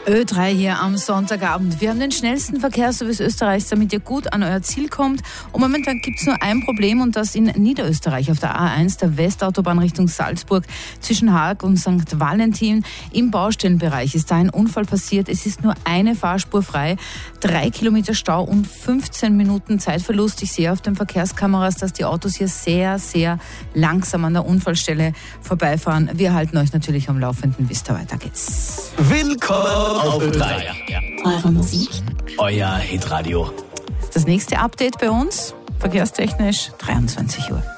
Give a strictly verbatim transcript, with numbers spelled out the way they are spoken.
Ö drei hier am Sonntagabend. Wir haben den schnellsten Verkehrsservice Österreichs, damit ihr gut an euer Ziel kommt. Und momentan gibt es nur ein Problem, und das in Niederösterreich auf der A eins, der Westautobahn Richtung Salzburg, zwischen Haag und Sankt Valentin. Im Baustellenbereich ist da ein Unfall passiert. Es ist nur eine Fahrspur frei, drei Kilometer Stau und fünfzehn Minuten Zeitverlust. Ich sehe auf den Verkehrskameras, dass die Autos hier sehr, sehr langsam an der Unfallstelle vorbeifahren. Wir halten euch natürlich am Laufenden. Bis da, weiter geht's. Willkommen auf Ö drei. Eure Musik. Euer Hitradio. Das nächste Update bei uns, verkehrstechnisch, dreiundzwanzig Uhr.